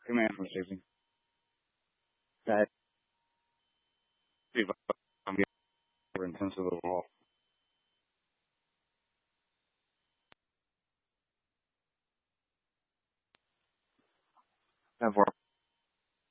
Command from Stacey. That more intensive overall. Have work.